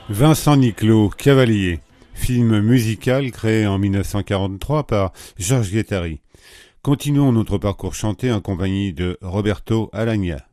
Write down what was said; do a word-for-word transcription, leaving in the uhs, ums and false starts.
Vincent Niclot, Cavalier, film musical créé en mille neuf cent quarante-trois par Georges Guattari. Continuons notre parcours chanté en compagnie de Roberto Alagna.